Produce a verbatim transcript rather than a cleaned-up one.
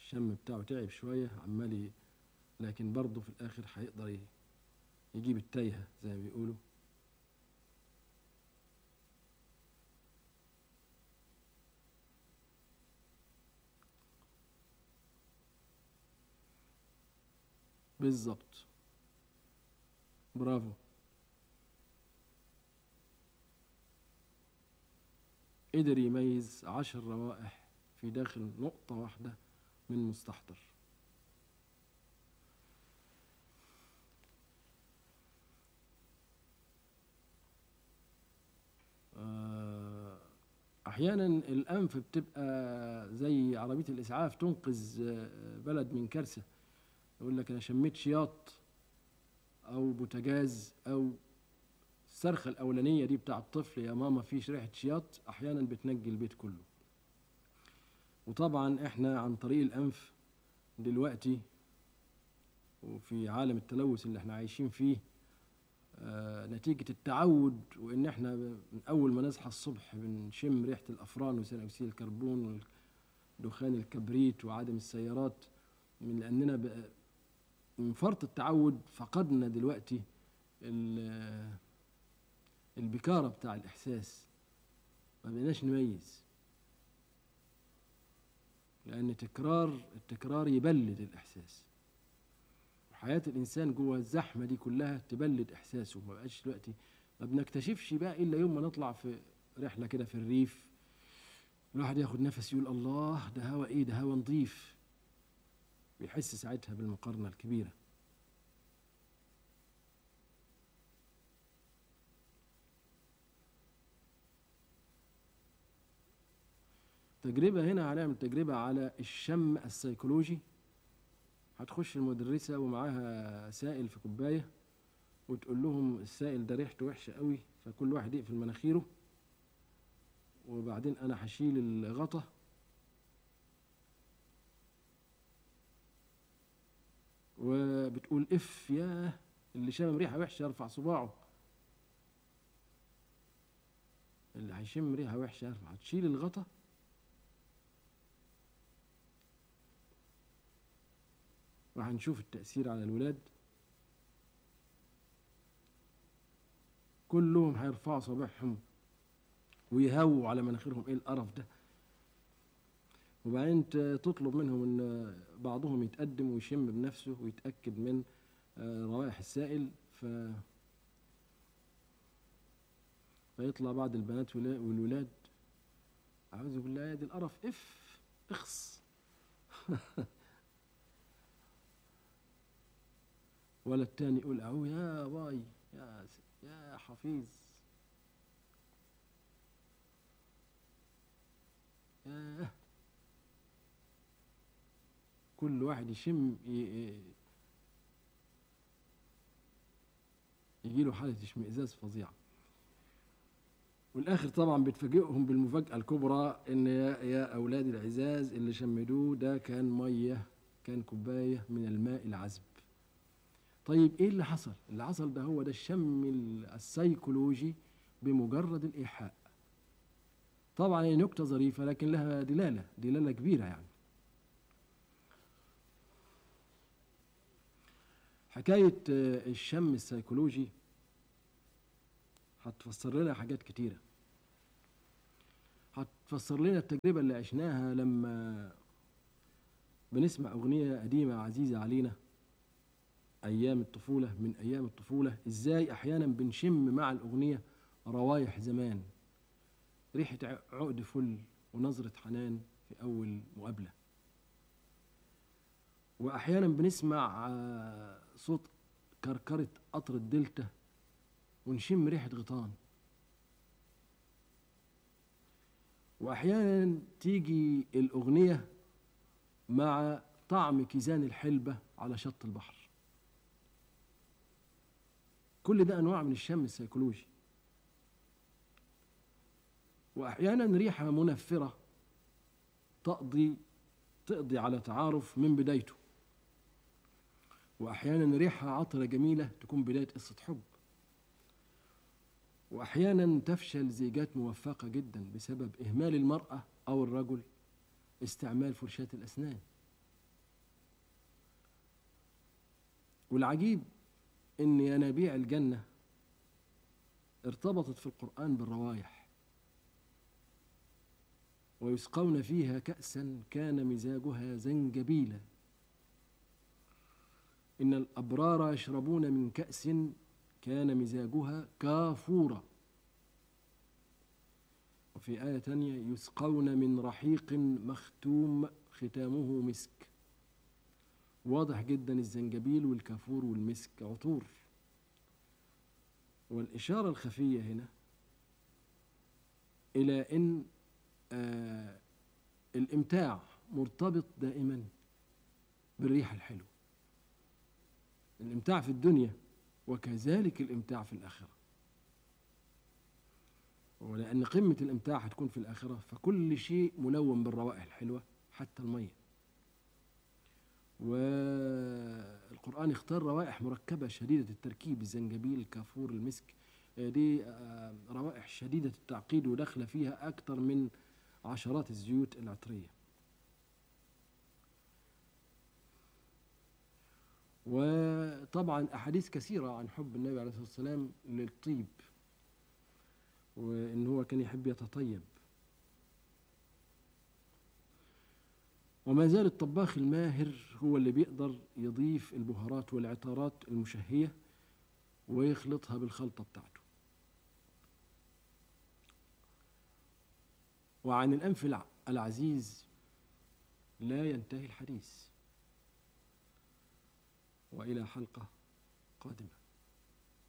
الشم بتاعه تعب شوية عمال ي- لكن برضه في الآخر هيقدر ي- يجيب التايهة زي ما بيقولوا. بالظبط. برافو. قدر يميز عشر روائح في داخل نقطة واحدة من مستحضر. آه، أحيانا الأنف بتبقى زي عربية الإسعاف تنقذ آه، بلد من كارثة. يقول لك أنا شميت شياط أو بوتاجاز أو الصرخة الأولانية دي بتاع الطفل يا ماما فيش ريحة شياط، أحيانا بتنجي البيت كله. وطبعا إحنا عن طريق الأنف دلوقتي وفي عالم التلوث اللي احنا عايشين فيه، آه، نتيجة التعود وإن إحنا ب- من أول ما نصحى الصبح بنشم ريحة الأفران وثاني أكسيد الكربون ودخان الكبريت وعدم السيارات، من لأننا ب- من فرط التعود فقدنا دلوقتي ال- البكارة بتاع الإحساس، ما بقيناش نميز، لأن تكرار التكرار يبلد الإحساس. وحياة الإنسان جوه الزحمة دي كلها تبلد إحساسه. ما بقاش دلوقتي ما بنكتشفش بقى إلا يوم ما نطلع في رحلة كده في الريف، الواحد ياخد نفس يقول الله ده هوا إيه، ده هوا نظيف، بيحس ساعتها بالمقارنة الكبيرة. تجربة هنا هنعمل تجربة على الشم السيكولوجي. هتخش المدرسة ومعاها سائل في كوباية وتقول لهم السائل ده ريحته وحشة قوي، فكل واحد يقفل مناخيره، وبعدين أنا هشيل الغطا وبتقول اف ياه، اللي شامم ريحة وحشة يرفع صباعه، اللي هيشم ريحة وحشة يرفع. هتشيل الغطا وهنشوف التأثير على الولاد، كلهم هيرفعوا صباعهم ويهووا على مناخيرهم ايه القرف ده. وبعدين ت- تطلب منهم ان بعضهم يتقدم ويشم بنفسه ويتأكد من آه، روائح السائل، ف... فيطلع بعض البنات ولا- والولاد أعوذ بالله يا دي القرف اف اخص. ولا التاني يقول اهو يا باي يا س- يا حفيظ ياه. كل واحد يشم يجي له حالة اشمئزاز فظيعة. والآخر طبعا بتفاجئهم بالمفاجأة الكبرى إن يا, يا أولادي العزاز اللي شمدوه ده كان مية، كان كوباية من الماء العذب. طيب إيه اللي حصل؟ اللي حصل ده هو ده الشم ال- السيكولوجي بمجرد الإيحاء. طبعا هي نكتة ظريفة لكن لها دلالة دلالة كبيرة يعني. حكاية آه، الشم السيكولوجي هتفسر لنا حاجات كتيرة. هتفسر لنا التجربة اللي عشناها لما بنسمع أغنية قديمة عزيزة علينا أيام الطفولة، من أيام الطفولة، إزاي أحيانا بنشم مع الأغنية روايح زمان، ريحة ع- عقد فل ونظرة حنان في أول مقابلة. وأحيانا بنسمع آه، صوت كركرة قطر الدلتا ونشم ريحة غيطان. وأحيانا تيجي الأغنية مع طعم كيزان الحلبة على شط البحر. كل ده أنواع من الشم السيكولوجي. وأحيانا ريحة منفرة تقضي تقضي على تعارف من بدايته. وأحيانا ريحة عطرة جميلة تكون بداية قصة حب. وأحيانا تفشل زيجات موفقة جدا بسبب إهمال المرأة أو الرجل استعمال فرشاة الأسنان. والعجيب إن ينابيع الجنة ارتبطت في القرآن بالروائح، ويسقون فيها كأسا كان مزاجها زنجبيلا إن الأبرار يشربون من كأس كان مزاجها كافورا. وفي آية تانية يسقون من رحيق مختوم ختامه مسك. واضح جدا الزنجبيل والكافور والمسك عطور. والإشارة الخفية هنا إلى أن آه الإمتاع مرتبط دائما بالريح الحلو. الإمتاع في الدنيا وكذلك الإمتاع في الآخرة، ولأن قمة الإمتاع هتكون في الآخرة، فكل شيء ملون بالروائح الحلوة حتى المية. والقرآن اختار روائح مركبة شديدة التركيب، الزنجبيل، الكافور، المسك. دي روائح شديدة التعقيد وداخلة فيها أكثر من عشرات الزيوت العطرية. وطبعا أحاديث كثيرة عن حب النبي عليه الصلاة والسلام للطيب، وإن هو كان يحب يتطيب. وما زال الطباخ الماهر هو اللي بيقدر يضيف البهارات والعطارات المشهية ويخلطها بالخلطة بتاعته. وعن الأنف العزيز لا ينتهي الحديث، وإلى حلقة قادمة.